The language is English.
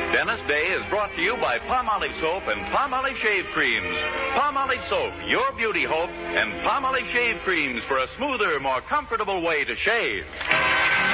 Dennis Day is brought to you by Palmolive Soap and Palmolive Shave Creams. Palmolive Soap, your beauty hope, and Palmolive Shave Creams for a smoother, more comfortable way to shave.